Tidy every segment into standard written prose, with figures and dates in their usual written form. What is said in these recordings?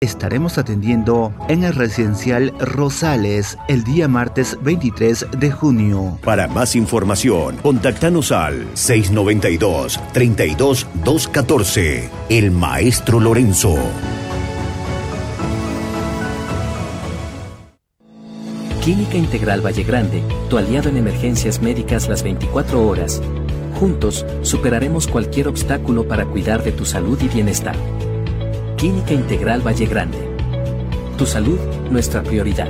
Estaremos atendiendo en el residencial Rosales el día martes 23 de junio. Para más información, contáctanos al 692-32214. El Maestro Lorenzo. Clínica Integral Valle Grande, tu aliado en emergencias médicas las 24 horas. Juntos, superaremos cualquier obstáculo para cuidar de tu salud y bienestar. Clínica Integral Valle Grande. Tu salud, nuestra prioridad.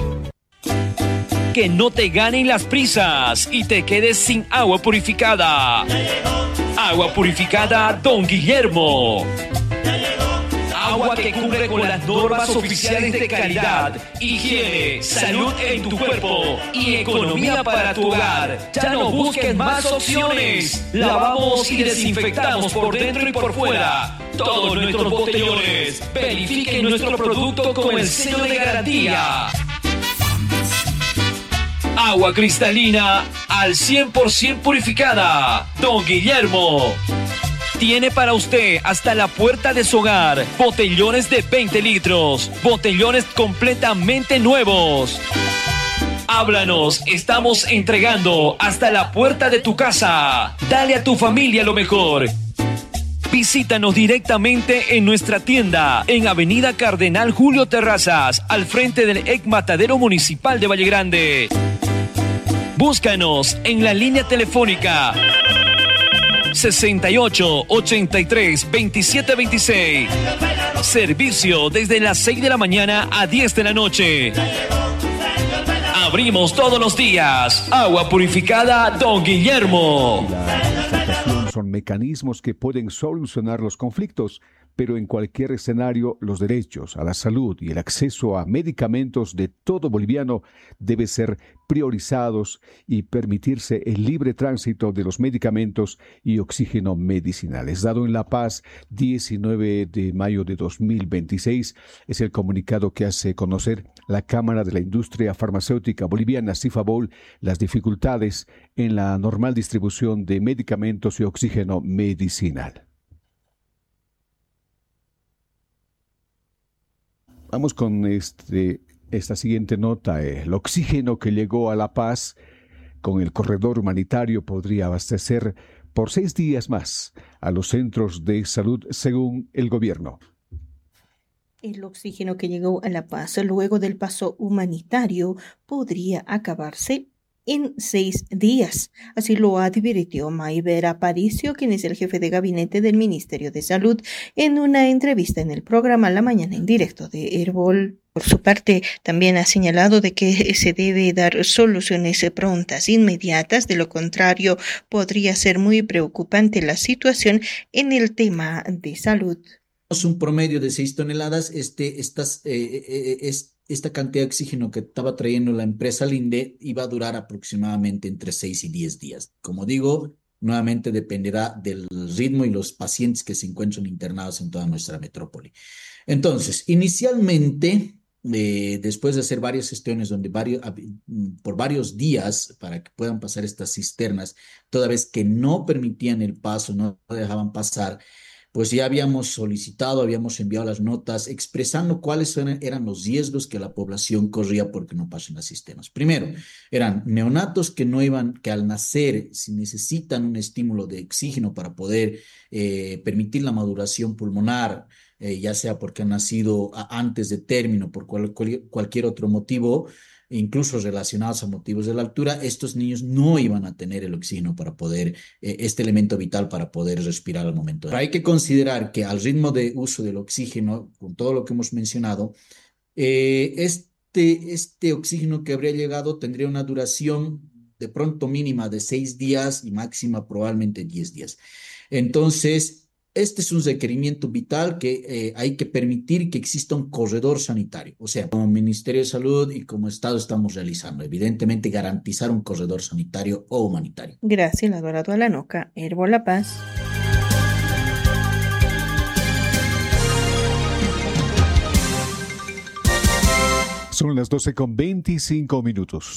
Que no te ganen las prisas y te quedes sin agua purificada. Agua purificada Don Guillermo. Agua que cumple con las normas oficiales de calidad, higiene, salud en tu cuerpo y economía para tu hogar. Ya no busques más opciones. Lavamos y desinfectamos por dentro y por fuera todos nuestros botellones. Verifiquen nuestro producto con el sello de garantía. Agua cristalina al 100% purificada. Don Guillermo. Tiene para usted hasta la puerta de su hogar botellones de 20 litros, botellones completamente nuevos. Háblanos, estamos entregando hasta la puerta de tu casa. Dale a tu familia lo mejor. Visítanos directamente en nuestra tienda en Avenida Cardenal Julio Terrazas, al frente del EC Matadero Municipal de Valle Grande. Búscanos en la línea telefónica 68 83 27 26. Servicio desde las 6 de la mañana a 10 de la noche. Abrimos todos los días. Agua purificada Don Guillermo. La concertación son mecanismos que pueden solucionar los conflictos, pero en cualquier escenario los derechos a la salud y el acceso a medicamentos de todo boliviano debe ser priorizados y permitirse el libre tránsito de los medicamentos y oxígeno medicinales. Dado en La Paz, 19 de mayo de 2026, es el comunicado que hace conocer la Cámara de la Industria Farmacéutica Boliviana, CIFABOL, las dificultades en la normal distribución de medicamentos y oxígeno medicinal. Vamos con esta siguiente nota. El oxígeno que llegó a La Paz con el corredor humanitario podría abastecer por 6 días más a los centros de salud, según el gobierno. El oxígeno que llegó a La Paz luego del paso humanitario podría acabarse en 6 días. Así lo advirtió Mayver Aparicio, quien es el jefe de gabinete del Ministerio de Salud, en una entrevista en el programa La Mañana en Directo de Herbol. Por su parte, también ha señalado de que se debe dar soluciones prontas, inmediatas. De lo contrario, podría ser muy preocupante la situación en el tema de salud. Un promedio de 6 toneladas, esta cantidad de oxígeno que estaba trayendo la empresa Linde iba a durar aproximadamente entre 6 y 10 días. Como digo, nuevamente dependerá del ritmo y los pacientes que se encuentran internados en toda nuestra metrópoli. Entonces, inicialmente, después de hacer varias gestiones por varios días para que puedan pasar estas cisternas, toda vez que no permitían el paso, no dejaban pasar, pues ya habíamos solicitado, habíamos enviado las notas expresando cuáles eran los riesgos que la población corría porque no pasen las cisternas. Primero, eran neonatos que al nacer, si necesitan un estímulo de oxígeno para poder permitir la maduración pulmonar, ya sea porque han nacido antes de término, por cualquier otro motivo, incluso relacionados a motivos de la altura, estos niños no iban a tener el oxígeno para poder, este elemento vital para poder respirar al momento. Pero hay que considerar que al ritmo de uso del oxígeno, con todo lo que hemos mencionado, este oxígeno que habría llegado tendría una duración de pronto mínima de 6 días y máxima probablemente 10 días. Entonces, este es un requerimiento vital que hay que permitir que exista un corredor sanitario. O sea, como Ministerio de Salud y como Estado estamos realizando, evidentemente, garantizar un corredor sanitario o humanitario. Gracias, Alvarado Alanoca, Herbol La Paz. Son las 12:25.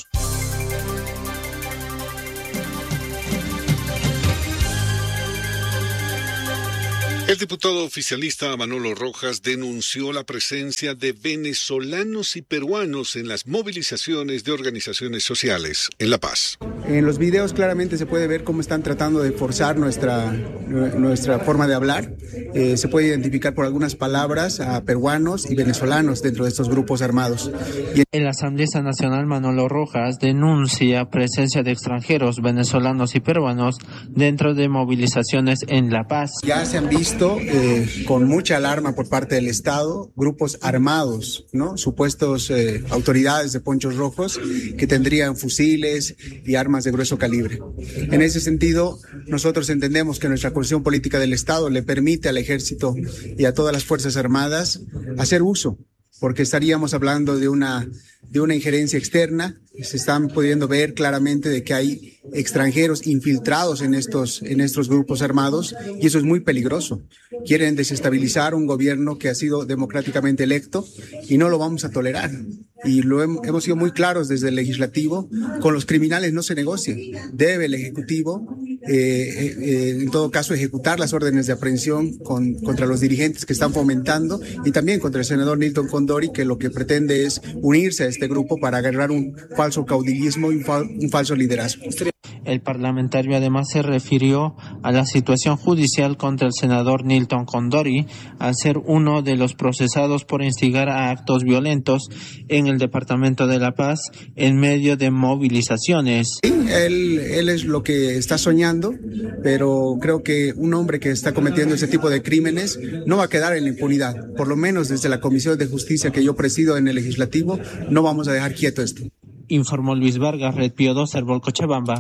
El diputado oficialista Manolo Rojas denunció la presencia de venezolanos y peruanos en las movilizaciones de organizaciones sociales en La Paz. En los videos claramente se puede ver cómo están tratando de forzar nuestra forma de hablar. Se puede identificar por algunas palabras a peruanos y venezolanos dentro de estos grupos armados. En la Asamblea Nacional, Manolo Rojas denuncia presencia de extranjeros, venezolanos y peruanos dentro de movilizaciones en La Paz. Ya se han visto con mucha alarma por parte del Estado, grupos armados, ¿no? Supuestos autoridades de ponchos rojos que tendrían fusiles y armas de grueso calibre. En ese sentido, nosotros entendemos que nuestra constitución política del Estado le permite al Ejército y a todas las Fuerzas Armadas hacer uso, porque estaríamos hablando de una injerencia externa. Se están pudiendo ver claramente de que hay extranjeros infiltrados en estos grupos armados y eso es muy peligroso. Quieren desestabilizar un gobierno que ha sido democráticamente electo y no lo vamos a tolerar. Y hemos sido muy claros desde el legislativo, con los criminales no se negocia. Debe el Ejecutivo, en todo caso, ejecutar las órdenes de aprehensión contra los dirigentes que están fomentando y también contra el senador Nilton Condori, que lo que pretende es unirse a este grupo para agarrar un falso caudillismo y un falso liderazgo. El parlamentario además se refirió a la situación judicial contra el senador Nilton Condori al ser uno de los procesados por instigar a actos violentos en el departamento de La Paz en medio de movilizaciones. Sí, él es lo que está soñando, pero creo que un hombre que está cometiendo ese tipo de crímenes no va a quedar en la impunidad. Por lo menos desde la Comisión de Justicia que yo presido en el Legislativo, no vamos a dejar quieto esto. Informó Luis Vargas, Red Pío 2, Herbol Cochabamba.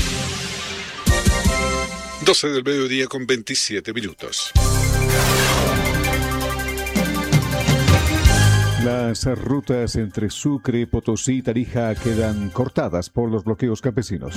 12 del mediodía con 27 minutos. Las rutas entre Sucre, Potosí y Tarija quedan cortadas por los bloqueos campesinos.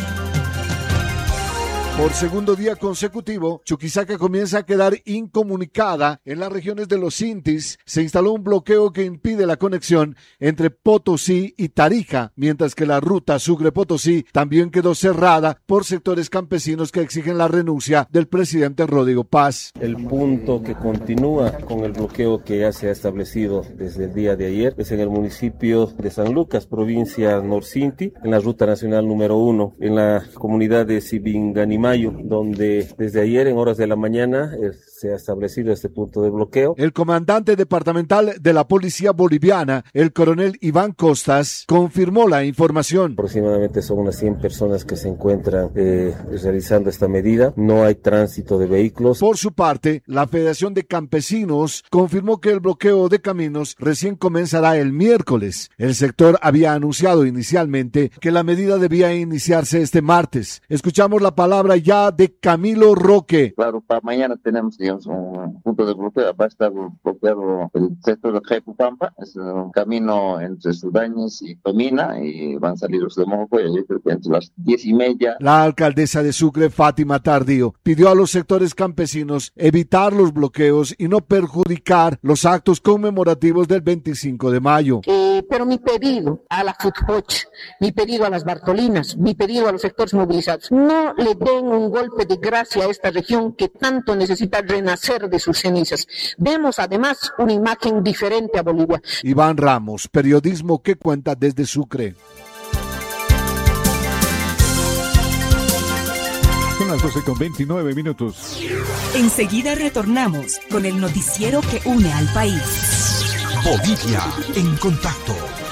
Por segundo día consecutivo, Chuquisaca comienza a quedar incomunicada. En las regiones de los Intis se instaló un bloqueo que impide la conexión entre Potosí y Tarija, mientras que la ruta Sucre-Potosí también quedó cerrada por sectores campesinos que exigen la renuncia del presidente Rodrigo Paz. El punto que continúa con el bloqueo que ya se ha establecido desde el día de ayer es en el municipio de San Lucas, provincia Norcinti, en la ruta nacional número 1, en la comunidad de Sibinganima, donde desde ayer en horas de la mañana se ha establecido este punto de bloqueo. El comandante departamental de la Policía Boliviana, el coronel Iván Costas, confirmó la información. Aproximadamente son unas 100 personas que se encuentran realizando esta medida. No hay tránsito de vehículos. Por su parte, la Federación de Campesinos confirmó que el bloqueo de caminos recién comenzará el miércoles. El sector había anunciado inicialmente que la medida debía iniciarse este martes. Escuchamos la palabra ya de Camilo Roque. Claro, para mañana tenemos, digamos, un punto de bloqueo. Va a estar bloqueado el sector de Jaipupampa, es un camino entre Sudañez y Tomina, y van a salir los de Mojoco, y yo creo que entre las 10:30. La alcaldesa de Sucre, Fátima Tardío, pidió a los sectores campesinos evitar los bloqueos y no perjudicar los actos conmemorativos del 25 de mayo. Pero mi pedido a la FUTPOCH, mi pedido a las Bartolinas, mi pedido a los sectores movilizados, no le den un golpe de gracia a esta región que tanto necesita renacer de sus cenizas. Vemos además una imagen diferente a Bolivia. Iván Ramos, periodismo que cuenta desde Sucre. Son las 12:29 minutos. Enseguida retornamos con el noticiero que une al país. Bolivia en contacto.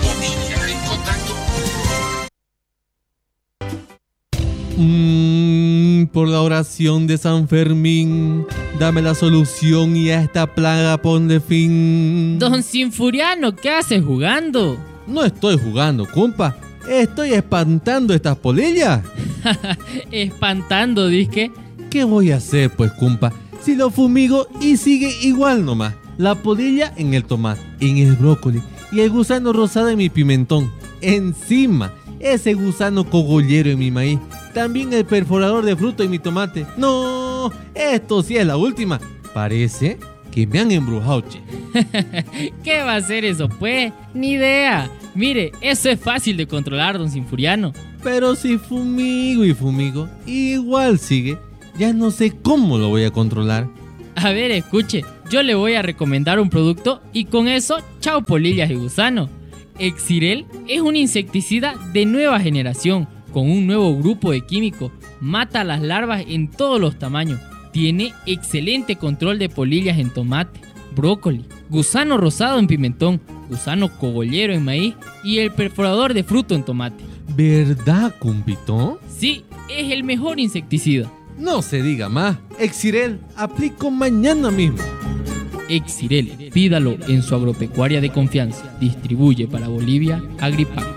Por la oración de San Fermín, dame la solución y a esta plaga ponle fin. Don Sinfuriano, ¿qué haces jugando? No estoy jugando, compa. Estoy espantando estas polillas. Espantando, ¿disque? ¿Qué voy a hacer, pues, compa? Si lo fumigo y sigue igual nomás. La polilla en el tomate, en el brócoli y el gusano rosado en mi pimentón. Encima, ese gusano cogollero en mi maíz. También el perforador de fruto en mi tomate. No, esto sí es la última. Parece que me han embrujado, che. ¿Qué va a hacer eso, pues? Ni idea. Mire, eso es fácil de controlar, don Sinfuriano. Pero si fumigo y fumigo, igual sigue. Ya no sé cómo lo voy a controlar. A ver, escuche, yo le voy a recomendar un producto y con eso, chao polillas y gusanos. Exirel es un insecticida de nueva generación, con un nuevo grupo de químicos. Mata las larvas en todos los tamaños. Tiene excelente control de polillas en tomate, brócoli, gusano rosado en pimentón, gusano cogollero en maíz y el perforador de fruto en tomate. ¿Verdad, cumpito? Sí, es el mejor insecticida. No se diga más. Exirel, aplico mañana mismo. Exirel, pídalo en su agropecuaria de confianza. Distribuye para Bolivia Agripac.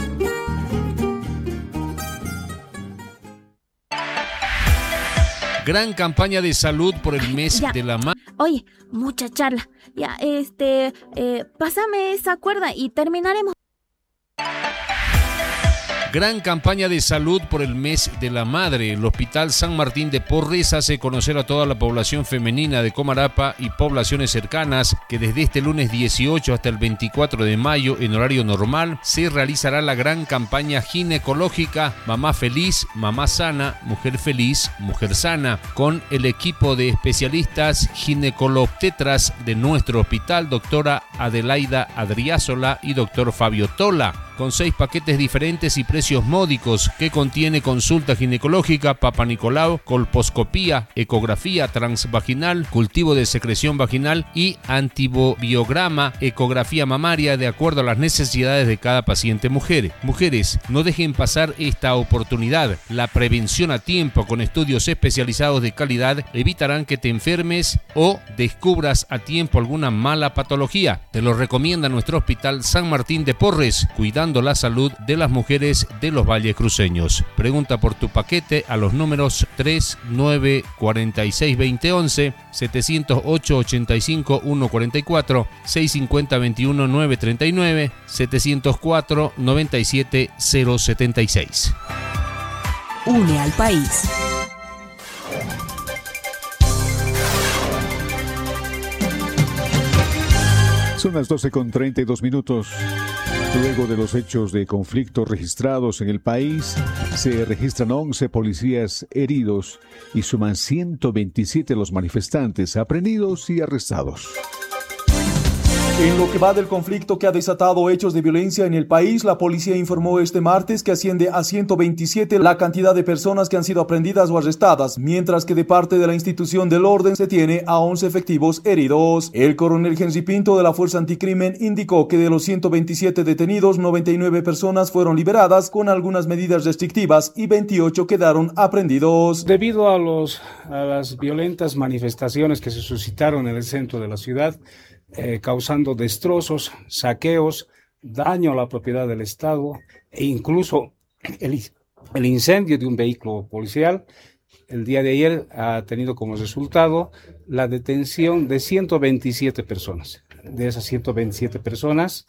Gran campaña de salud por el mes de la madre. Oye, mucha charla. Ya, pásame esa cuerda y terminaremos. Gran campaña de salud por el mes de la madre. El Hospital San Martín de Porres hace conocer a toda la población femenina de Comarapa y poblaciones cercanas que desde este lunes 18 hasta el 24 de mayo en horario normal se realizará la gran campaña ginecológica Mamá Feliz, Mamá Sana, Mujer Feliz, Mujer Sana, con el equipo de especialistas ginecolobstetras de nuestro hospital, doctora Adelaida Adriázola y doctor Fabio Tola, con 6 paquetes diferentes y precios módicos que contiene consulta ginecológica, Papa Nicolau, colposcopía, ecografía transvaginal, cultivo de secreción vaginal y antibiograma, ecografía mamaria de acuerdo a las necesidades de cada paciente mujer. Mujeres, no dejen pasar esta oportunidad. La prevención a tiempo con estudios especializados de calidad evitarán que te enfermes o descubras a tiempo alguna mala patología. Te lo recomienda nuestro Hospital San Martín de Porres, cuidando la salud de las mujeres de los valles cruceños. Pregunta por tu paquete a los números 39462011, 708 85 144, 650 21 939, 704 97 076. Une al país. Son las 12:32. Luego de los hechos de conflicto registrados en el país, se registran 11 policías heridos y suman 127 los manifestantes aprendidos y arrestados. En lo que va del conflicto que ha desatado hechos de violencia en el país, la policía informó este martes que asciende a 127 la cantidad de personas que han sido aprendidas o arrestadas, mientras que de parte de la institución del orden se tiene a 11 efectivos heridos. El coronel Henry Pinto de la Fuerza Anticrimen indicó que de los 127 detenidos, 99 personas fueron liberadas con algunas medidas restrictivas y 28 quedaron aprendidos. Debido a las violentas manifestaciones que se suscitaron en el centro de la ciudad, causando destrozos, saqueos, daño a la propiedad del Estado e incluso el incendio de un vehículo policial, el día de ayer ha tenido como resultado la detención de 127 personas. De esas 127 personas,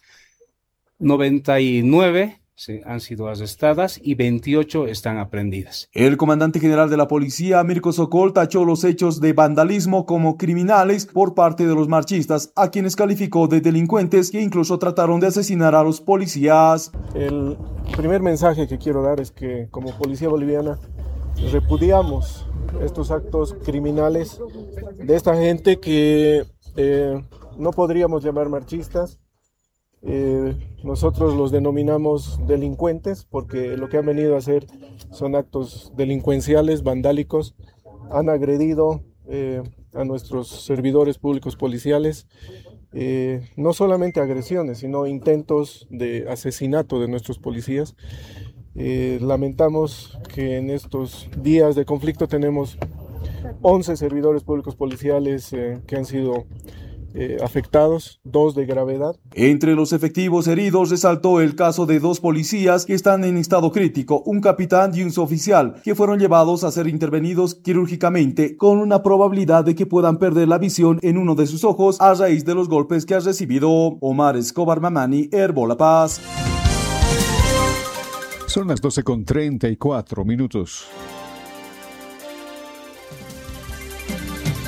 99 han sido arrestadas y 28 están aprehendidas. El comandante general de la policía, Mirko Sokol, tachó los hechos de vandalismo como criminales por parte de los marchistas, a quienes calificó de delincuentes que incluso trataron de asesinar a los policías. El primer mensaje que quiero dar es que como policía boliviana repudiamos estos actos criminales de esta gente que no podríamos llamar marchistas. Nosotros los denominamos delincuentes porque lo que han venido a hacer son actos delincuenciales, vandálicos. Han agredido a nuestros servidores públicos policiales, no solamente agresiones, sino intentos de asesinato de nuestros policías. Lamentamos que en estos días de conflicto tenemos 11 servidores públicos policiales que han sido afectados, 2 de gravedad. Entre los efectivos heridos resaltó el caso de 2 policías que están en estado crítico, un capitán y un suboficial, que fueron llevados a ser intervenidos quirúrgicamente con una probabilidad de que puedan perder la visión en uno de sus ojos a raíz de los golpes que ha recibido. Omar Escobar Mamani, Herbo La Paz. Son las 12:34.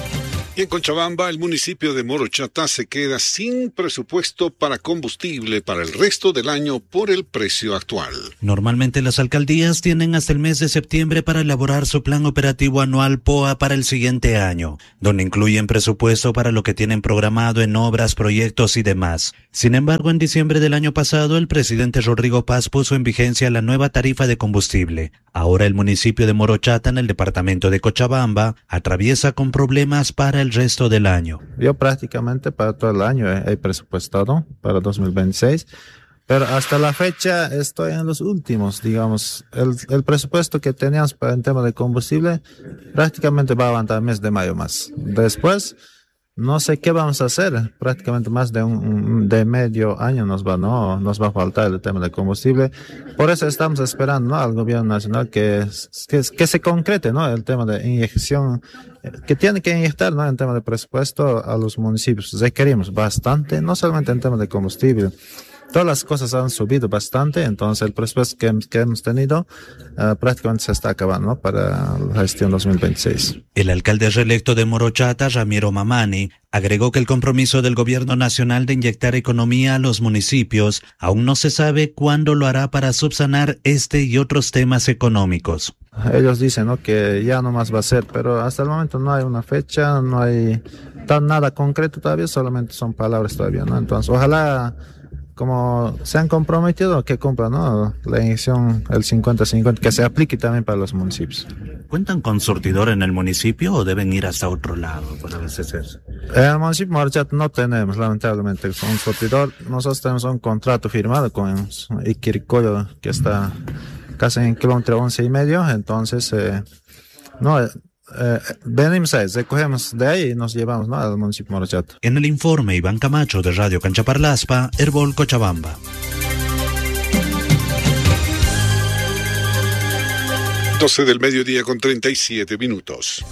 Y en Cochabamba, el municipio de Morochata se queda sin presupuesto para combustible para el resto del año por el precio actual. Normalmente las alcaldías tienen hasta el mes de septiembre para elaborar su plan operativo anual POA para el siguiente año, donde incluyen presupuesto para lo que tienen programado en obras, proyectos y demás. Sin embargo, en diciembre del año pasado, el presidente Rodrigo Paz puso en vigencia la nueva tarifa de combustible. Ahora el municipio de Morochata, en el departamento de Cochabamba, atraviesa con problemas para el resto del año. Yo prácticamente para todo el año he presupuestado para 2026, pero hasta la fecha estoy en los últimos, digamos. El presupuesto que teníamos para el tema de combustible prácticamente va a aguantar el mes de mayo más. Después, no sé qué vamos a hacer, prácticamente más de medio año nos va a faltar el tema de combustible. Por eso estamos esperando, ¿no?, al gobierno nacional que se concrete, ¿no?, el tema de inyección, que tiene que inyectar, ¿no?, en tema de presupuesto a los municipios. Requerimos bastante, no solamente en tema de combustible. Todas las cosas han subido bastante, entonces el presupuesto que hemos tenido prácticamente se está acabando, ¿no?, para la gestión 2026. El alcalde reelecto de Morochata, Ramiro Mamani, agregó que el compromiso del gobierno nacional de inyectar economía a los municipios aún no se sabe cuándo lo hará para subsanar este y otros temas económicos. Ellos dicen, ¿no?, que ya no más va a ser, pero hasta el momento no hay una fecha, no hay nada concreto todavía, solamente son palabras todavía, ¿no? Entonces, ojalá, como se han comprometido, que cumplan, ¿no?, la inyección, el 50-50, que se aplique también para los municipios. ¿Cuentan con surtidor en el municipio o deben ir hasta otro lado para abastecer? En el municipio de Morochata no tenemos, lamentablemente, un surtidor. Nosotros tenemos un contrato firmado con Iquiricoyo, que está casi en kilómetro 11,5, entonces, venimos ahí, recogemos de ahí y nos llevamos, ¿no?, al municipio de Morochata. En el informe, Iván Camacho de Radio Canchaparlaspa, Herbol, Cochabamba. 12 del mediodía con 37 minutos.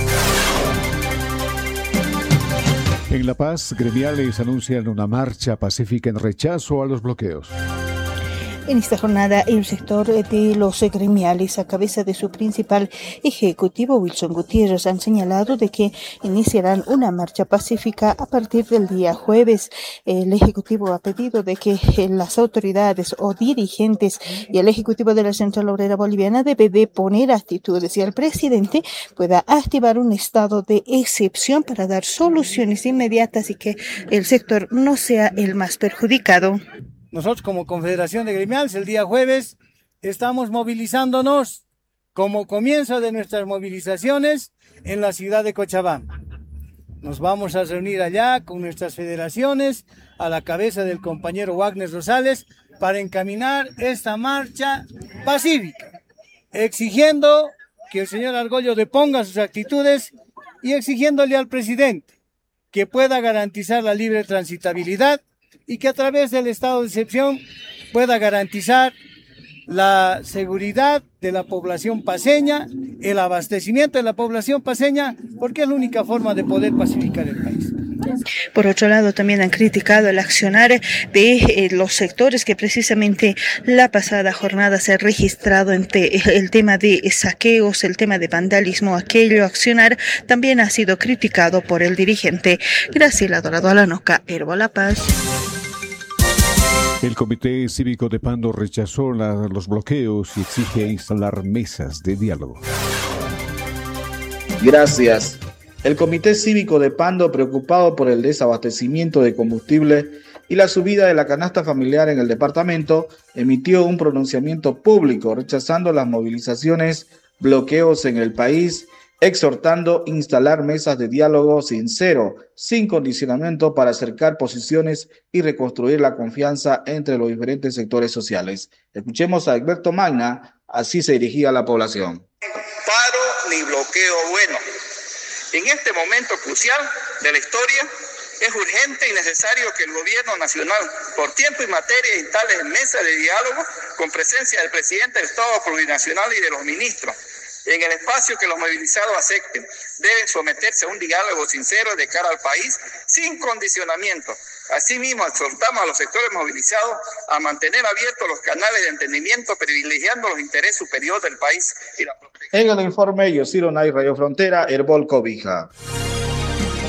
En La Paz, gremiales anuncian una marcha pacífica en rechazo a los bloqueos. En esta jornada, el sector de los gremiales, a cabeza de su principal ejecutivo, Wilson Gutiérrez, han señalado de que iniciarán una marcha pacífica a partir del día jueves. El ejecutivo ha pedido de que las autoridades o dirigentes y el ejecutivo de la Central Obrera Boliviana debe de poner actitudes y el presidente pueda activar un estado de excepción para dar soluciones inmediatas y que el sector no sea el más perjudicado. Nosotros como Confederación de Gremiales el día jueves estamos movilizándonos como comienzo de nuestras movilizaciones en la ciudad de Cochabamba. Nos vamos a reunir allá con nuestras federaciones a la cabeza del compañero Wagner Rosales para encaminar esta marcha pacífica, exigiendo que el señor Argollo deponga sus actitudes y exigiéndole al presidente que pueda garantizar la libre transitabilidad y que a través del estado de excepción pueda garantizar la seguridad de la población paceña, el abastecimiento de la población paceña, porque es la única forma de poder pacificar el país. Por otro lado, también han criticado el accionar de los sectores que precisamente la pasada jornada se ha registrado entre el tema de saqueos, el tema de vandalismo. Aquello accionar también ha sido criticado por el dirigente Graciela Dorado Alanoca, Herbol La Paz. El Comité Cívico de Pando rechazó los bloqueos y exige instalar mesas de diálogo. Gracias. El Comité Cívico de Pando, preocupado por el desabastecimiento de combustible y la subida de la canasta familiar en el departamento, emitió un pronunciamiento público rechazando las movilizaciones, bloqueos en el país, exhortando instalar mesas de diálogo sincero, sin condicionamiento, para acercar posiciones y reconstruir la confianza entre los diferentes sectores sociales. Escuchemos a Egberto Magna, así se dirigía a la población. Paro ni bloqueo bueno. En este momento crucial de la historia, es urgente y necesario que el gobierno nacional, por tiempo y materia, instale mesas de diálogo con presencia del presidente del Estado plurinacional y de los ministros, en el espacio que los movilizados acepten. Deben someterse a un diálogo sincero de cara al país, sin condicionamiento. Asimismo, exhortamos a los sectores movilizados a mantener abiertos los canales de entendimiento, privilegiando los intereses superiores del país y la protección. En el informe, Yosiro Nay, Radio Frontera, Herbol Cobija.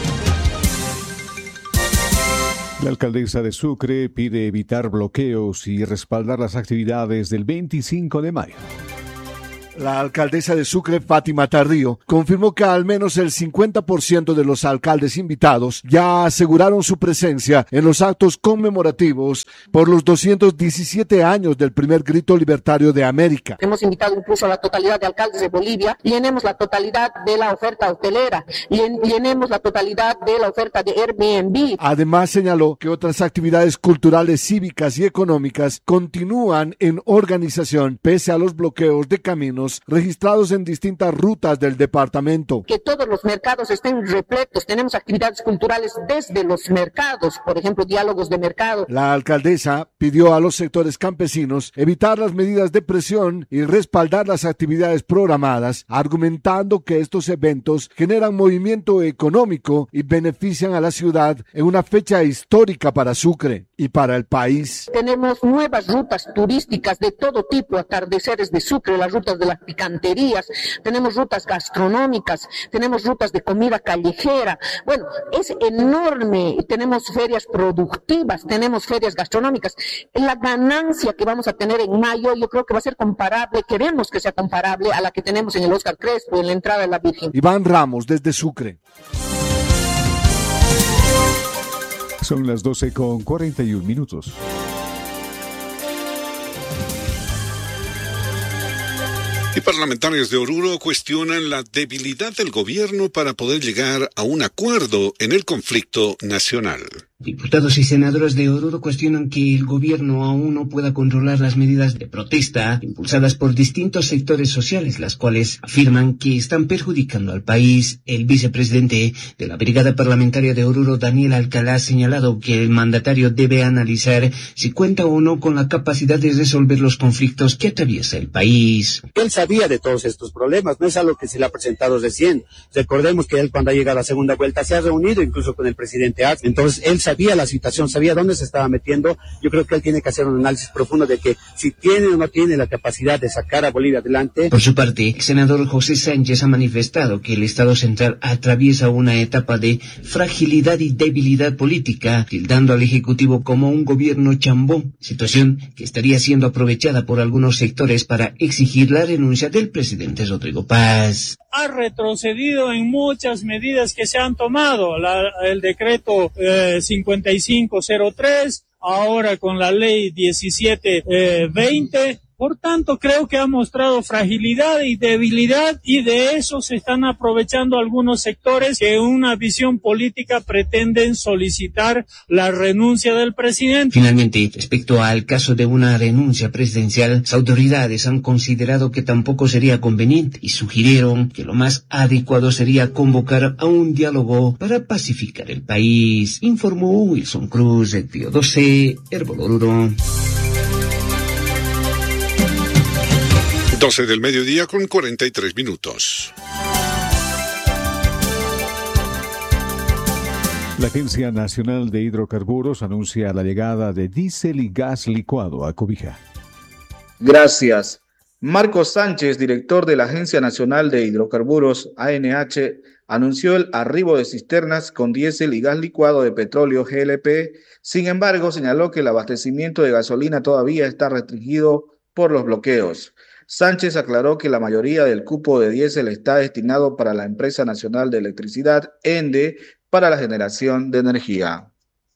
La alcaldesa de Sucre pide evitar bloqueos y respaldar las actividades del 25 de mayo. La alcaldesa de Sucre, Fátima Tardío, confirmó que al menos el 50% de los alcaldes invitados ya aseguraron su presencia en los actos conmemorativos por los 217 años del primer grito libertario de América. Hemos invitado incluso a la totalidad de alcaldes de Bolivia, llenemos la totalidad de la oferta hotelera, llenemos la totalidad de la oferta de Airbnb. Además señaló que otras actividades culturales, cívicas y económicas continúan en organización pese a los bloqueos de caminos registrados en distintas rutas del departamento. Que todos los mercados estén repletos, tenemos actividades culturales desde los mercados, por ejemplo, diálogos de mercado. La alcaldesa pidió a los sectores campesinos evitar las medidas de presión y respaldar las actividades programadas, argumentando que estos eventos generan movimiento económico y benefician a la ciudad en una fecha histórica para Sucre y para el país. Tenemos nuevas rutas turísticas de todo tipo, atardeceres de Sucre, las rutas de las picanterías, tenemos rutas gastronómicas, tenemos rutas de comida callejera. Bueno, es enorme. Tenemos ferias productivas, tenemos ferias gastronómicas. La ganancia que vamos a tener en mayo, yo creo que va a ser comparable, queremos que sea comparable a la que tenemos en el Oscar Crespo, en la entrada de la Virgen. Iván Ramos, desde Sucre. Son las 12:41. Y parlamentarios de Oruro cuestionan la debilidad del gobierno para poder llegar a un acuerdo en el conflicto nacional. Diputados y senadores de Oruro cuestionan que el gobierno aún no pueda controlar las medidas de protesta impulsadas por distintos sectores sociales, las cuales afirman que están perjudicando al país. El vicepresidente de la Brigada Parlamentaria de Oruro, Daniel Alcalá, ha señalado que el mandatario debe analizar si cuenta o no con la capacidad de resolver los conflictos que atraviesa el país. Él sabía de todos estos problemas, no es algo que se le ha presentado recién. Recordemos que él, cuando ha llegado a la segunda vuelta, se ha reunido incluso con el presidente Arce. Entonces él sabía la situación, sabía dónde se estaba metiendo. Yo creo que él tiene que hacer un análisis profundo de que si tiene o no tiene la capacidad de sacar a Bolivia adelante. Por su parte, el senador José Sánchez ha manifestado que el Estado central atraviesa una etapa de fragilidad y debilidad política, tildando al Ejecutivo como un gobierno chambón, situación que estaría siendo aprovechada por algunos sectores para exigir la renuncia del presidente Rodrigo Paz. Ha retrocedido en muchas medidas que se han tomado, el decreto 5503, ahora con la ley 1720. Por tanto, creo que ha mostrado fragilidad y debilidad, y de eso se están aprovechando algunos sectores que en una visión política pretenden solicitar la renuncia del presidente. Finalmente, respecto al caso de una renuncia presidencial, las autoridades han considerado que tampoco sería conveniente y sugirieron que lo más adecuado sería convocar a un diálogo para pacificar el país, informó Wilson Cruz, de Pío 12, Herboloruro. 12 del mediodía con 43 minutos. La Agencia Nacional de Hidrocarburos anuncia la llegada de diésel y gas licuado a Cobija. Gracias. Marcos Sánchez, director de la Agencia Nacional de Hidrocarburos, ANH, anunció el arribo de cisternas con diésel y gas licuado de petróleo GLP. Sin embargo, señaló que el abastecimiento de gasolina todavía está restringido por los bloqueos. Sánchez aclaró que la mayoría del cupo de diésel está destinado para la Empresa Nacional de Electricidad, ENDE, para la generación de energía.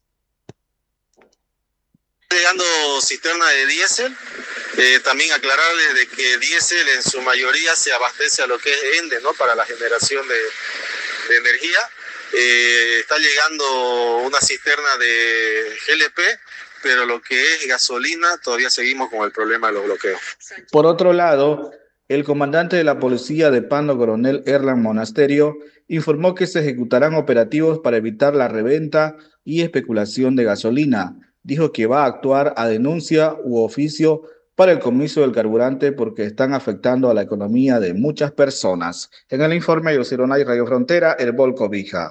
Llegando cisterna de diésel, también aclararles de que diésel en su mayoría se abastece a lo que es ENDE, ¿no? Para la generación de energía. Está llegando una cisterna de GLP, pero lo que es gasolina todavía seguimos con el problema de los bloqueos. Por otro lado, el comandante de la policía de Pando, coronel Erlan Monasterio, informó que se ejecutarán operativos para evitar la reventa y especulación de gasolina. Dijo que va a actuar a denuncia u oficio para el comiso del carburante porque están afectando a la economía de muchas personas. En el informe de Ocironay Radio Frontera, Herbol Cobija.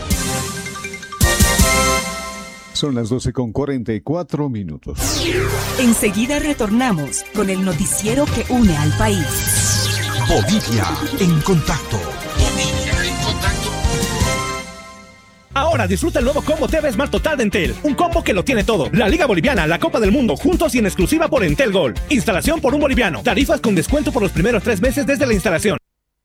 Son las 12:44. Enseguida retornamos con el noticiero que une al país. Bolivia en contacto. Ahora Ahora disfruta el nuevo combo TV Smart Total de Entel. Un combo que lo tiene todo. La Liga Boliviana, la Copa del Mundo, juntos y en exclusiva por Entel Gold. Instalación por un boliviano. Tarifas con descuento por los primeros 3 meses desde la instalación.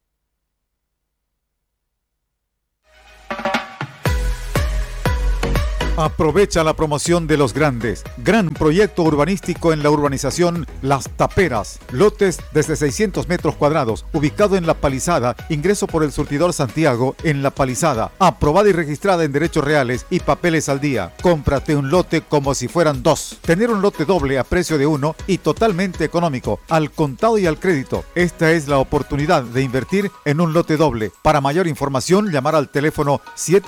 Aprovecha la promoción de los grandes. Gran proyecto urbanístico en la urbanización Las Taperas. Lotes desde 600 metros cuadrados, ubicado en La Palizada, ingreso por el surtidor Santiago en La Palizada. Aprobada y registrada en derechos reales y papeles al día. Cómprate un lote como si fueran 2. Tener un lote doble a precio de 1 y totalmente económico, al contado y al crédito. Esta es la oportunidad de invertir en un lote doble. Para mayor información, llamar al teléfono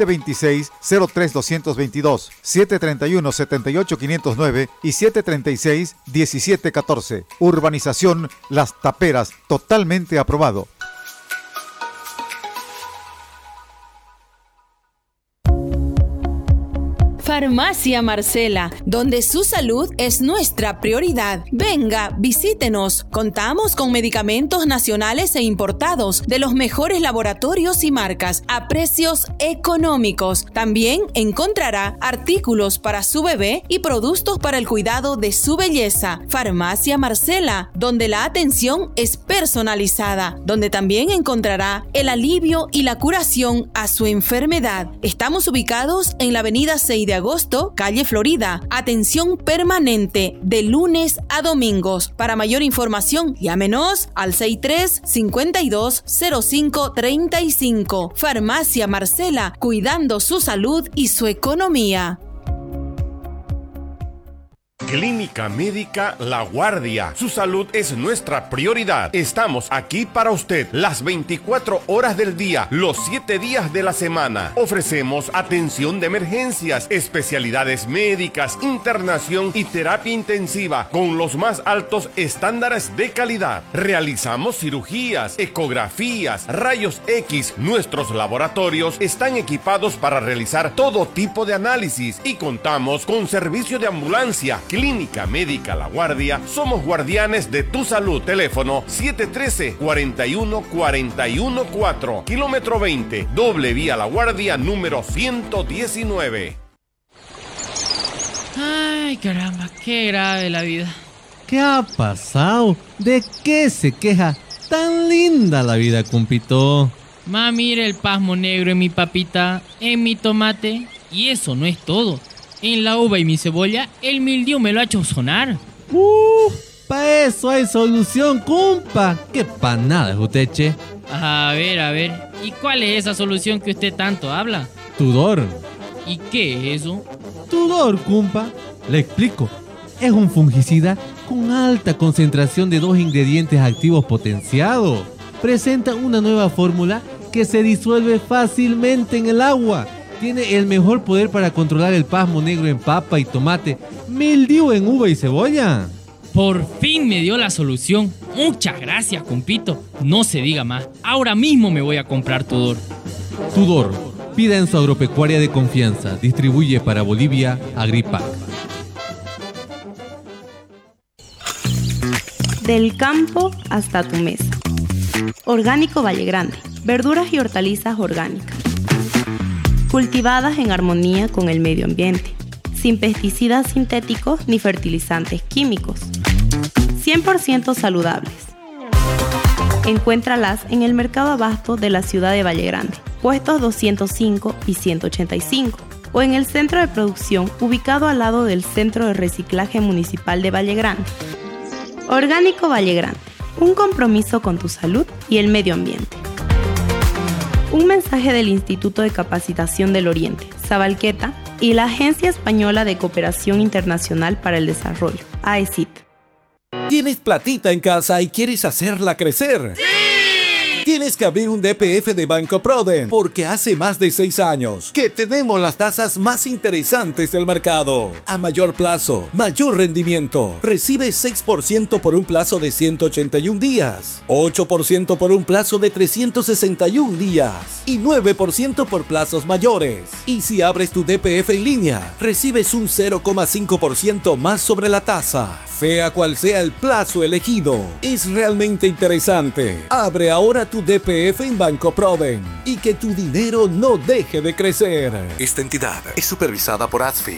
726-03-222. 731-78-509 y 736-1714. Urbanización Las Taperas, totalmente aprobado. Farmacia Marcela, donde su salud es nuestra prioridad. Venga, visítenos. Contamos con medicamentos nacionales e importados de los mejores laboratorios y marcas a precios económicos. También encontrará artículos para su bebé y productos para el cuidado de su belleza. Farmacia Marcela, donde la atención es personalizada, donde también encontrará el alivio y la curación a su enfermedad. Estamos ubicados en la avenida 6 de agosto, calle Florida. Atención permanente de lunes a domingos. Para mayor información, llámenos al 63-5205-35. Farmacia Marcela, cuidando su salud y su economía. Clínica Médica La Guardia. Su salud es nuestra prioridad. Estamos aquí para usted las 24 horas del día, los 7 días de la semana. Ofrecemos atención de emergencias, especialidades médicas, internación y terapia intensiva con los más altos estándares de calidad. Realizamos cirugías, ecografías, rayos X. Nuestros laboratorios están equipados para realizar todo tipo de análisis y contamos con servicio de ambulancia. Clínica Médica La Guardia, somos guardianes de tu salud. Teléfono 713-41-41-4, kilómetro 20, doble vía La Guardia, número 119. Ay, caramba, qué grave la vida. ¿Qué ha pasado? ¿De qué se queja? Tan linda la vida, compito. Mira el pasmo negro en mi papita, en mi tomate. Y eso no es todo. En la uva y mi cebolla, el mildiu me lo ha hecho sonar. Pa' eso hay solución, compa. Qué panada, Juteche. A ver. ¿Y cuál es esa solución que usted tanto habla? Tudor. ¿Y qué es eso? Tudor, compa. Le explico. Es un fungicida con alta concentración de 2 ingredientes activos potenciados. Presenta una nueva fórmula que se disuelve fácilmente en el agua. Tiene el mejor poder para controlar el pasmo negro en papa y tomate, mildiu en uva y cebolla. Por fin me dio la solución. Muchas gracias, compito. No se diga más. Ahora mismo me voy a comprar Tudor. Tudor, pida en su agropecuaria de confianza. Distribuye para Bolivia Agripac. Del campo hasta tu mesa. Orgánico Valle Grande. Verduras y hortalizas orgánicas. Cultivadas en armonía con el medio ambiente, sin pesticidas sintéticos ni fertilizantes químicos, 100% saludables. Encuéntralas en el Mercado Abasto de la ciudad de Valle Grande, puestos 205 y 185, o en el centro de producción ubicado al lado del Centro de Reciclaje Municipal de Valle Grande. Orgánico Valle Grande, un compromiso con tu salud y el medio ambiente. Un mensaje del Instituto de Capacitación del Oriente, Sabalqueta, y la Agencia Española de Cooperación Internacional para el Desarrollo, AECID. ¿Tienes platita en casa y quieres hacerla crecer? ¡Sí! Tienes que abrir un DPF de Banco Proden, porque hace más de 6 años que tenemos las tasas más interesantes del mercado. A mayor plazo, mayor rendimiento. Recibe 6% por un plazo de 181 días, 8% por un plazo de 361 días y 9% por plazos mayores. Y si abres tu DPF en línea, recibes un 0,5% más sobre la tasa. Sea cual sea el plazo elegido, es realmente interesante. Abre ahora tu tu DPF en Banco Proden y que tu dinero no deje de crecer. Esta entidad es supervisada por ASFI.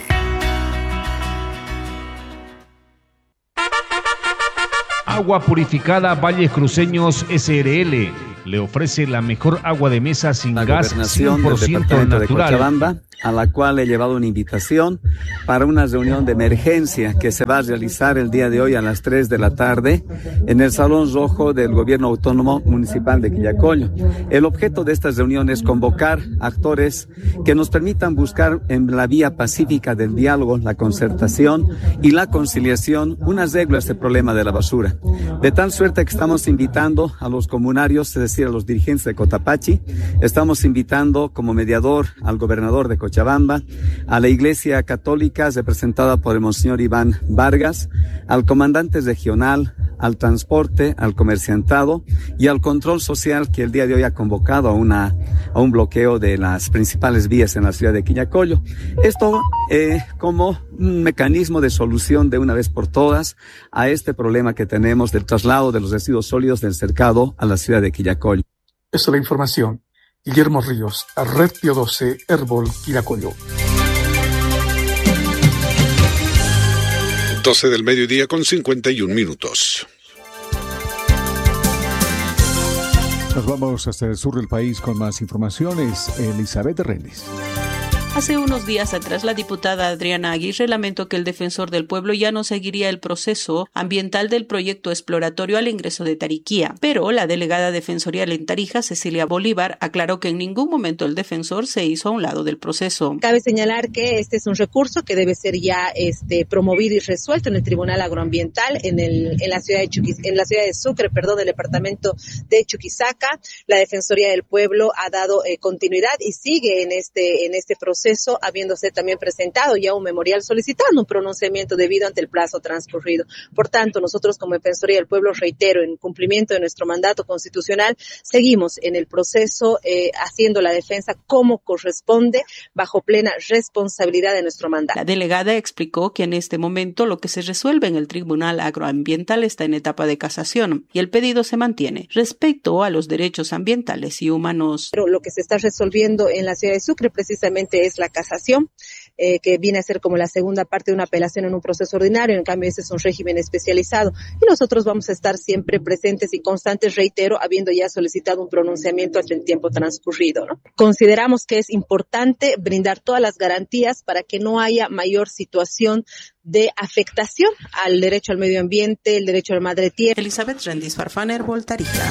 Agua Purificada Valles Cruceños SRL le ofrece la mejor agua de mesa sin gas 100% natural. De Cochabamba, a la cual he llevado una invitación para una reunión de emergencia que se va a realizar el día de hoy a las 3 de la tarde en el Salón Rojo del Gobierno Autónomo Municipal de Quillacollo. El objeto de esta reunión es convocar actores que nos permitan buscar en la vía pacífica del diálogo, la concertación y la conciliación un arreglo a este problema de la basura. De tal suerte que estamos invitando a los comunarios, es decir, a los dirigentes de Cotapachi, estamos invitando como mediador al gobernador de Cochabamba, a la Iglesia Católica representada por el Monseñor Iván Vargas, al comandante regional, al transporte, al comerciantado y al control social que el día de hoy ha convocado a un bloqueo de las principales vías en la ciudad de Quillacollo. Esto como un mecanismo de solución de una vez por todas a este problema que tenemos del traslado de los residuos sólidos del cercado a la ciudad de Quillacollo. Esta es la información. Guillermo Ríos, a Red Pio 12, Herbol, Quillacollo. 12 del mediodía con 51 minutos. Nos vamos hasta el sur del país con más informaciones. Elizabeth Rendes. Hace unos días atrás, la diputada Adriana Aguirre lamentó que el defensor del pueblo ya no seguiría el proceso ambiental del proyecto exploratorio al ingreso de Tariquía. Pero la delegada defensorial en Tarija, Cecilia Bolívar, aclaró que en ningún momento el defensor se hizo a un lado del proceso. Cabe señalar que este es un recurso que debe ser ya promovido y resuelto en el Tribunal Agroambiental en la ciudad de Sucre, del departamento de Chuquisaca. La Defensoría del Pueblo ha dado continuidad y sigue en este proceso, habiéndose también presentado ya un memorial solicitando un pronunciamiento debido ante el plazo transcurrido. Por tanto, nosotros como Defensoría del Pueblo, reitero, en cumplimiento de nuestro mandato constitucional, seguimos en el proceso haciendo la defensa como corresponde, bajo plena responsabilidad de nuestro mandato. La delegada explicó que en este momento lo que se resuelve en el Tribunal Agroambiental está en etapa de casación y el pedido se mantiene respecto a los derechos ambientales y humanos. Pero lo que se está resolviendo en la ciudad de Sucre precisamente es la casación, que viene a ser como la segunda parte de una apelación en un proceso ordinario. En cambio, ese es un régimen especializado y nosotros vamos a estar siempre presentes y constantes, reitero, habiendo ya solicitado un pronunciamiento hasta el tiempo transcurrido, ¿no? Consideramos que es importante brindar todas las garantías para que no haya mayor situación de afectación al derecho al medio ambiente, el derecho a la madre tierra. Elizabeth Rendis Farfán, Herbol, Tarija.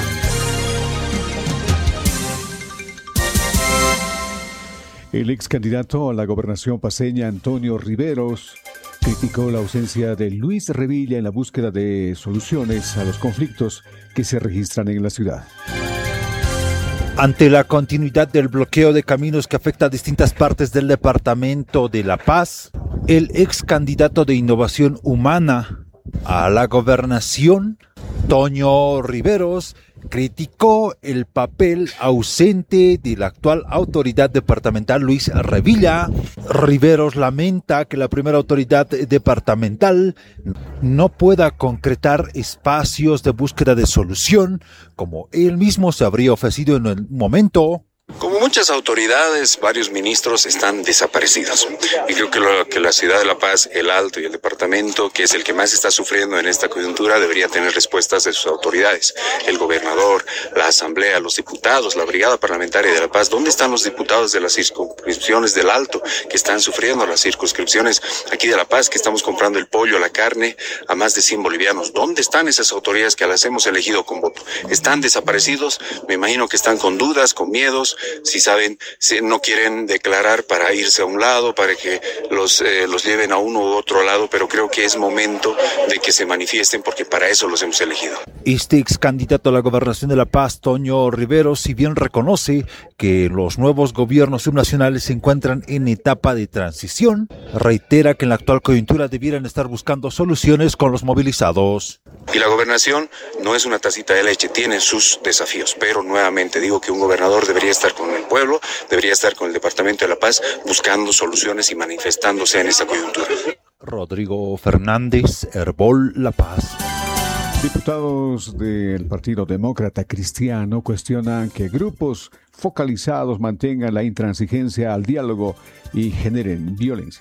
El ex candidato a la gobernación paceña, Antonio Riveros, criticó la ausencia de Luis Revilla en la búsqueda de soluciones a los conflictos que se registran en la ciudad. Ante la continuidad del bloqueo de caminos que afecta a distintas partes del departamento de La Paz, el ex candidato de Innovación Humana a la gobernación, Toño Riveros, criticó el papel ausente de la actual autoridad departamental Luis Revilla. Riveros lamenta que la primera autoridad departamental no pueda concretar espacios de búsqueda de solución como él mismo se habría ofrecido en el momento. Como muchas autoridades, varios ministros están desaparecidos. Y creo que la ciudad de La Paz, el Alto y el departamento, que es el que más está sufriendo en esta coyuntura, debería tener respuestas de sus autoridades. El gobernador, la asamblea, los diputados, la brigada parlamentaria de La Paz. ¿Dónde están los diputados de las circunscripciones del Alto que están sufriendo las circunscripciones aquí de La Paz, que estamos comprando el pollo, la carne a más de 100 bolivianos? ¿Dónde están esas autoridades que las hemos elegido con voto? ¿Están desaparecidos? Me imagino que están con dudas, con miedos. Si saben, si no quieren declarar para irse a un lado, para que los lleven a uno u otro lado, pero creo que es momento de que se manifiesten porque para eso los hemos elegido. Este ex candidato a la gobernación de La Paz, Toño Riveros, si bien reconoce que los nuevos gobiernos subnacionales se encuentran en etapa de transición, reitera que en la actual coyuntura debieran estar buscando soluciones con los movilizados. Y la gobernación no es una tacita de leche, tiene sus desafíos, pero nuevamente digo que un gobernador debería estar con el pueblo, debería estar con el departamento de La Paz buscando soluciones y manifestándose en esta coyuntura. Rodrigo Fernández, Herbol, La Paz. Diputados del Partido Demócrata Cristiano cuestionan que grupos focalizados mantengan la intransigencia al diálogo y generen violencia.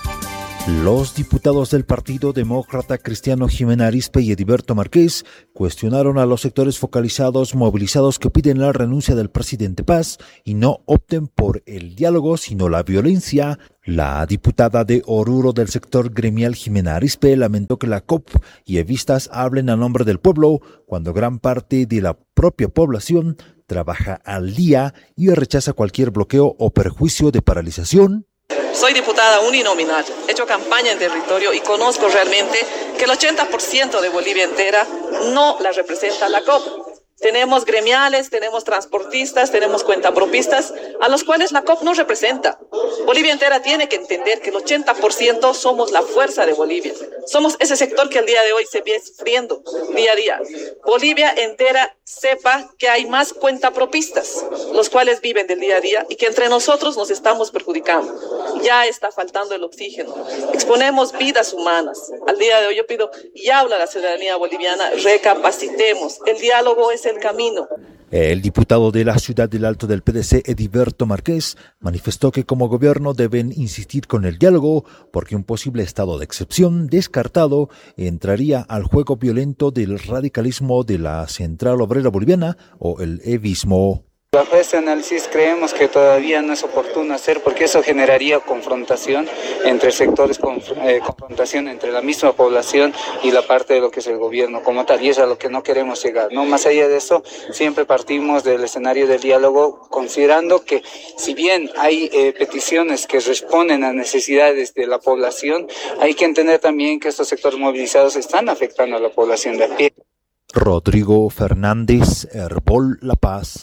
Los diputados del Partido Demócrata Cristiano Jimena Arizpe y Ediberto Márquez cuestionaron a los sectores focalizados movilizados que piden la renuncia del presidente Paz y no opten por el diálogo sino la violencia. La diputada de Oruro del sector gremial Jimena Arizpe lamentó que la COP y evistas hablen a nombre del pueblo cuando gran parte de la propia población trabaja al día y rechaza cualquier bloqueo o perjuicio de paralización. Soy diputada uninominal, he hecho campaña en territorio y conozco realmente que el 80% de Bolivia entera no la representa la COP. Tenemos gremiales, tenemos transportistas, tenemos cuentapropistas, a los cuales la COP no representa. Bolivia entera tiene que entender que el 80% somos la fuerza de Bolivia. Somos ese sector que al día de hoy se viene sufriendo día a día. Bolivia entera sepa que hay más cuentapropistas, los cuales viven del día a día y que entre nosotros nos estamos perjudicando. Ya está faltando el oxígeno. Exponemos vidas humanas. Al día de hoy yo pido y hablo a la ciudadanía boliviana, recapacitemos. El diálogo es el camino. El diputado de la ciudad del Alto del PDC, Ediberto Márquez, manifestó que como gobierno deben insistir con el diálogo porque un posible estado de excepción descartado entraría al juego violento del radicalismo de la Central Obrera Boliviana o el evismo. Bajo este análisis creemos que todavía no es oportuno hacer porque eso generaría confrontación entre sectores, confrontación entre la misma población y la parte de lo que es el gobierno como tal, y es a lo que no queremos llegar, ¿no? Más allá de eso, siempre partimos del escenario del diálogo, considerando que si bien hay peticiones que responden a necesidades de la población, hay que entender también que estos sectores movilizados están afectando a la población de a pie. Rodrigo Fernández, Herbol La Paz.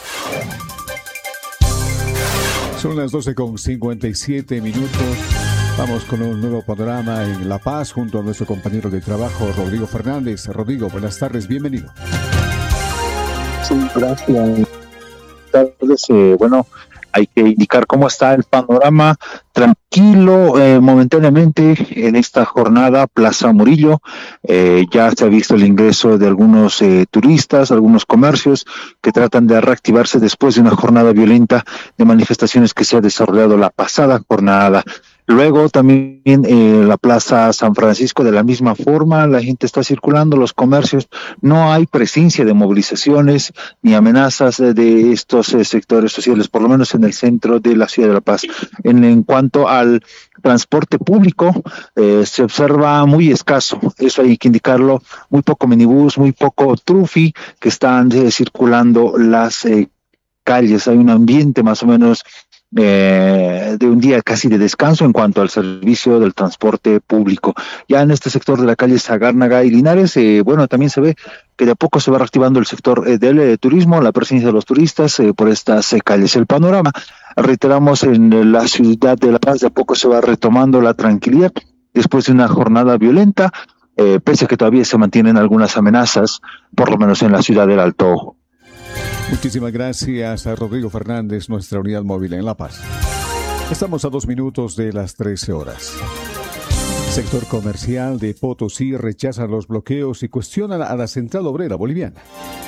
Son las 12:57 minutos. Vamos con un nuevo panorama en La Paz junto a nuestro compañero de trabajo, Rodrigo Fernández. Rodrigo, buenas tardes, bienvenido. Sí, gracias. Bueno, hay que indicar cómo está el panorama. Tranquilo, momentáneamente en esta jornada, Plaza Murillo, ya se ha visto el ingreso de algunos turistas, algunos comercios que tratan de reactivarse después de una jornada violenta de manifestaciones que se ha desarrollado la pasada jornada. Luego también la Plaza San Francisco de la misma forma, la gente está circulando, los comercios, no hay presencia de movilizaciones ni amenazas de estos sectores sociales, por lo menos en el centro de la ciudad de La Paz. En cuanto al transporte público, se observa muy escaso, eso hay que indicarlo, muy poco minibús, muy poco trufi que están circulando las calles, hay un ambiente más o menos de un día casi de descanso en cuanto al servicio del transporte público. Ya en este sector de la calle Sagárnaga y Linares, bueno, también se ve que de a poco se va reactivando el sector del turismo, la presencia de los turistas por estas calles. El panorama, reiteramos, en la ciudad de La Paz de a poco se va retomando la tranquilidad después de una jornada violenta, pese a que todavía se mantienen algunas amenazas, por lo menos en la ciudad del Alto. Muchísimas gracias a Rodrigo Fernández, nuestra unidad móvil en La Paz. Estamos a 2 minutos de las 13 horas. Sector comercial de Potosí rechaza los bloqueos y cuestiona a la Central Obrera Boliviana.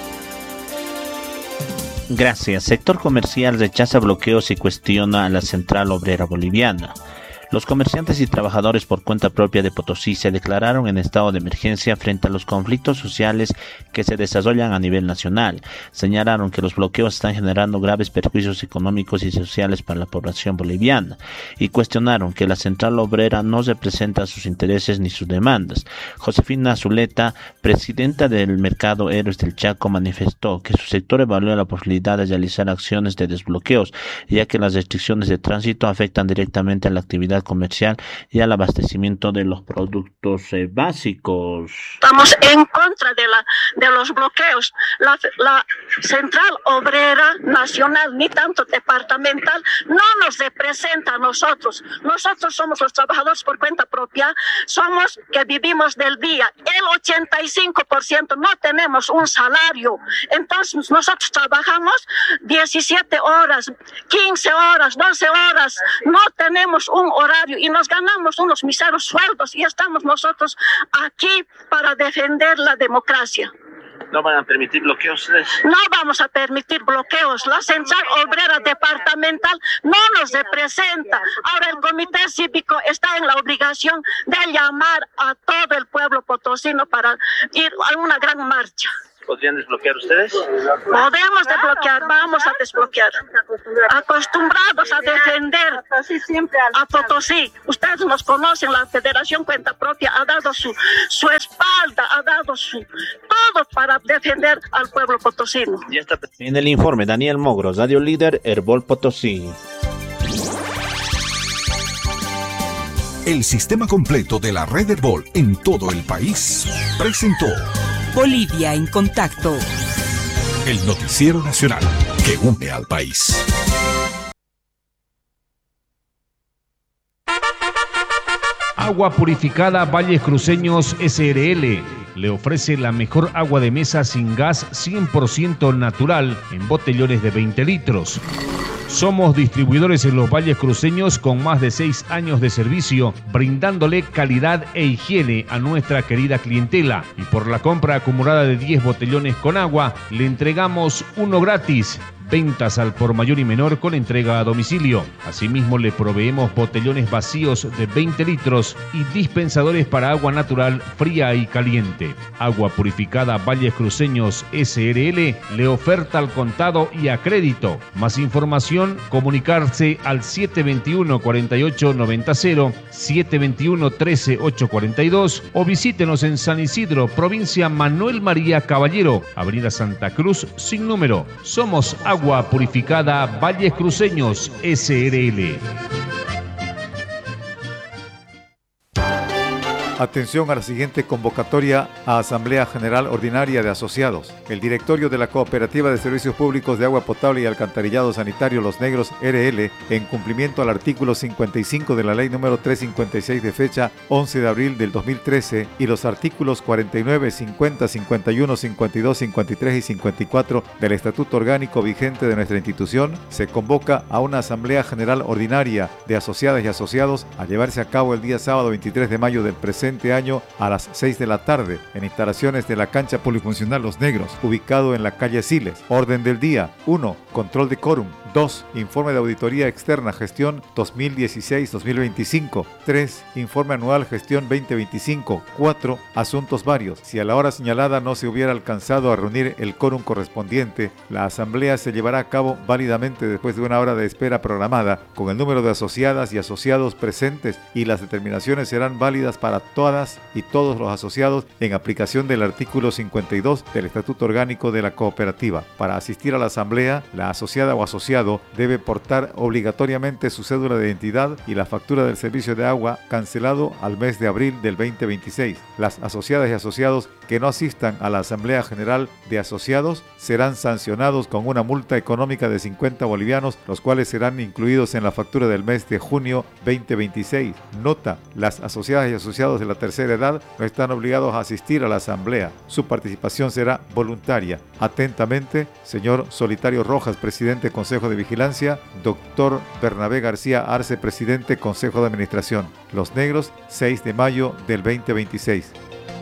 Gracias. Sector comercial rechaza bloqueos y cuestiona a la Central Obrera Boliviana. Los comerciantes y trabajadores por cuenta propia de Potosí se declararon en estado de emergencia frente a los conflictos sociales que se desarrollan a nivel nacional. Señalaron que los bloqueos están generando graves perjuicios económicos y sociales para la población boliviana y cuestionaron que la Central Obrera no representa sus intereses ni sus demandas. Josefina Zuleta, presidenta del Mercado Héroes del Chaco, manifestó que su sector evalúa la posibilidad de realizar acciones de desbloqueos, ya que las restricciones de tránsito afectan directamente a la actividad comercial y al abastecimiento de los productos básicos. Estamos en contra de los bloqueos. La Central Obrera Nacional, ni tanto departamental, no nos representa a nosotros. Nosotros somos los trabajadores por cuenta propia, somos que vivimos del día. El 85% no tenemos un salario. Entonces nosotros trabajamos 17 horas, 15 horas, 12 horas. No tenemos un horario horario y nos ganamos unos miseros sueldos y estamos nosotros aquí para defender la democracia. ¿No van a permitir bloqueos ustedes? No vamos a permitir bloqueos. La Central Obrera Departamental no nos representa. Ahora el Comité Cívico está en la obligación de llamar a todo el pueblo potosino para ir a una gran marcha. ¿Podrían desbloquear ustedes? Podemos desbloquear, vamos a desbloquear. Acostumbrados a defender a Potosí. Ustedes nos conocen, la Federación Cuenta Propia ha dado su espalda, ha dado todo para defender al pueblo potosino. Ya está. En el informe, Daniel Mogros, Radio Líder, Herbol Potosí. El sistema completo de la red Herbol en todo el país presentó Bolivia en Contacto, el noticiero nacional que une al país. Agua Purificada Valles Cruceños SRL le ofrece la mejor agua de mesa sin gas 100% natural en botellones de 20 litros. Somos distribuidores en los Valles Cruceños con más de 6 años de servicio, brindándole calidad e higiene a nuestra querida clientela. Y por la compra acumulada de 10 botellones con agua, le entregamos uno gratis. Ventas al por mayor y menor con entrega a domicilio. Asimismo, le proveemos botellones vacíos de 20 litros y dispensadores para agua natural fría y caliente. Agua Purificada Valles Cruceños SRL le oferta al contado y a crédito. Más información, comunicarse al 721-4890, 721-13842 o visítenos en San Isidro, provincia Manuel María Caballero, Avenida Santa Cruz, sin número. Somos Agua Purificada Valles Cruceños SRL. Atención a la siguiente convocatoria a Asamblea General Ordinaria de Asociados. El directorio de la Cooperativa de Servicios Públicos de Agua Potable y Alcantarillado Sanitario Los Negros RL, en cumplimiento al artículo 55 de la Ley número 356 de fecha 11 de abril del 2013 y los artículos 49, 50, 51, 52, 53 y 54 del Estatuto Orgánico vigente de nuestra institución, se convoca a una Asamblea General Ordinaria de Asociadas y Asociados a llevarse a cabo el día sábado 23 de mayo del presente año a las 6 de la tarde en instalaciones de la cancha polifuncional Los Negros, ubicado en la calle Siles. Orden del día: 1. Control de quórum. 2. Informe de auditoría externa gestión 2016-2025. 3. Informe anual gestión 2025. 4. Asuntos varios. Si a la hora señalada no se hubiera alcanzado a reunir el quórum correspondiente, la asamblea se llevará a cabo válidamente después de una hora de espera programada, con el número de asociadas y asociados presentes, y las determinaciones serán válidas para todas y todos los asociados en aplicación del artículo 52 del Estatuto Orgánico de la Cooperativa. Para asistir a la asamblea, la asociada o asociado debe portar obligatoriamente su cédula de identidad y la factura del servicio de agua cancelado al mes de abril del 2026. Las asociadas y asociados que no asistan a la Asamblea General de Asociados serán sancionados con una multa económica de 50 bolivianos, los cuales serán incluidos en la factura del mes de junio 2026. Nota: las asociadas y asociados de la tercera edad no están obligados a asistir a la asamblea. Su participación será voluntaria. Atentamente, señor Solitario Rojas, presidente Consejo de Vigilancia. Doctor Bernabé García Arce, presidente Consejo de Administración. Los Negros, 6 de mayo del 2026.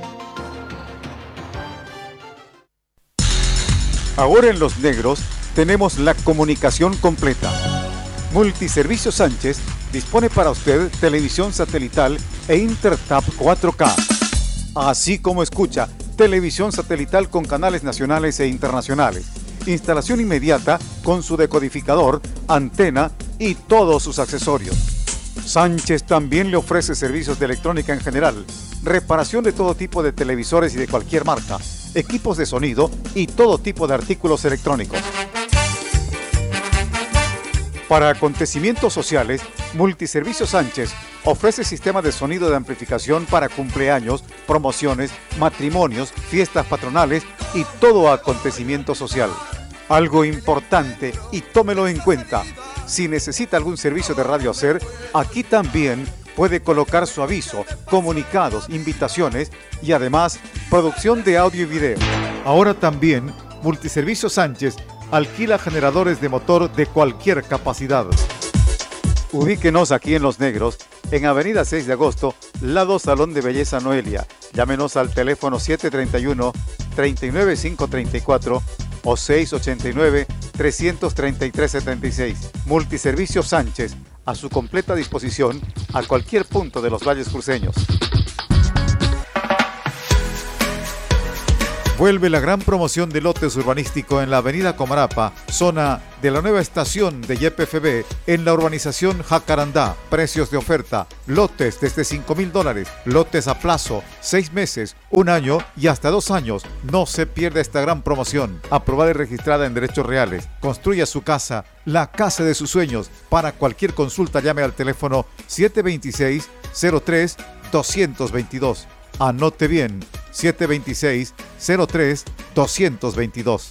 Ahora en Los Negros tenemos la comunicación completa. Multiservicios Sánchez dispone para usted televisión satelital e Intertap 4K. Así como escucha, televisión satelital con canales nacionales e internacionales. Instalación inmediata con su decodificador, antena y todos sus accesorios. Sánchez también le ofrece servicios de electrónica en general, reparación de todo tipo de televisores y de cualquier marca, equipos de sonido y todo tipo de artículos electrónicos. Para acontecimientos sociales, Multiservicios Sánchez ofrece sistema de sonido de amplificación para cumpleaños, promociones, matrimonios, fiestas patronales y todo acontecimiento social. Algo importante, y tómelo en cuenta: si necesita algún servicio de radio hacer, aquí también puede colocar su aviso, comunicados, invitaciones y además producción de audio y video. Ahora también Multiservicios Sánchez alquila generadores de motor de cualquier capacidad. Ubíquenos aquí en Los Negros, en Avenida 6 de Agosto, lado Salón de Belleza Noelia. Llámenos al teléfono 731-39534 o 689-333-76. Multiservicios Sánchez, a su completa disposición a cualquier punto de los valles cruceños. Vuelve la gran promoción de lotes urbanístico en la avenida Comarapa, zona de la nueva estación de YPFB, en la urbanización Jacarandá. Precios de oferta: lotes desde $5,000, lotes a plazo, 6 meses, 1 año y hasta 2 años. No se pierda esta gran promoción. Aprobada y registrada en derechos reales. Construya su casa, la casa de sus sueños. Para cualquier consulta llame al teléfono 726-03-222. Anote bien, 726-03-222.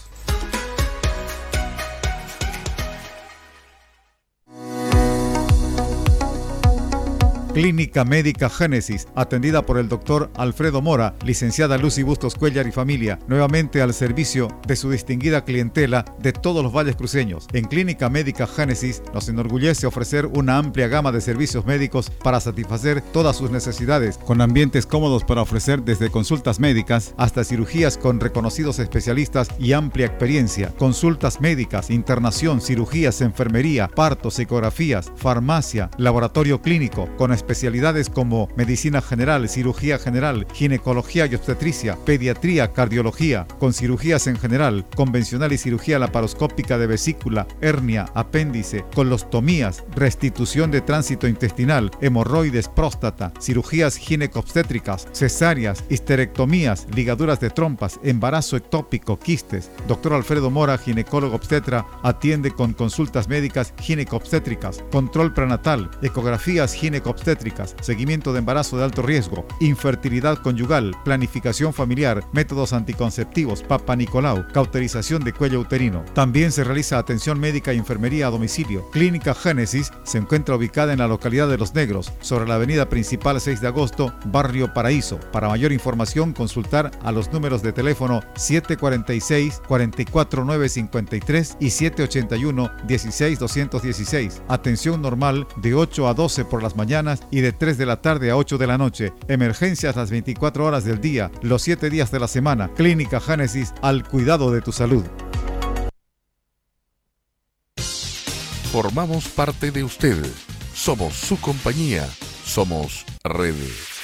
Clínica Médica Génesis, atendida por el doctor Alfredo Mora, licenciada Lucy Bustos Cuellar y familia, nuevamente al servicio de su distinguida clientela de todos los valles cruceños. En Clínica Médica Génesis nos enorgullece ofrecer una amplia gama de servicios médicos para satisfacer todas sus necesidades, con ambientes cómodos para ofrecer desde consultas médicas hasta cirugías con reconocidos especialistas y amplia experiencia, consultas médicas, internación, cirugías, enfermería, partos, ecografías, farmacia, laboratorio clínico, con especialidades como medicina general, cirugía general, ginecología y obstetricia, pediatría, cardiología, con cirugías en general, convencional y cirugía laparoscópica de vesícula, hernia, apéndice, colostomías, restitución de tránsito intestinal, hemorroides, próstata, cirugías ginecobstétricas, cesáreas, histerectomías, ligaduras de trompas, embarazo ectópico, quistes. Doctor Alfredo Mora, ginecólogo obstetra, atiende con consultas médicas ginecobstétricas, control prenatal, ecografías ginecobstétricas, seguimiento de embarazo de alto riesgo, infertilidad conyugal, planificación familiar, métodos anticonceptivos, Papa Nicolau, cauterización de cuello uterino. También se realiza atención médica y enfermería a domicilio. Clínica Génesis se encuentra ubicada en la localidad de Los Negros, sobre la avenida principal 6 de agosto, barrio Paraíso. Para mayor información, consultar a los números de teléfono 746-44953 y 781-16216. Atención normal de 8 a 12 por las mañanas y de 3 de la tarde a 8 de la noche. Emergencias las 24 horas del día, los 7 días de la semana. Clínica Génesis, al cuidado de tu salud. Formamos parte de usted. Somos su compañía. Somos Redes.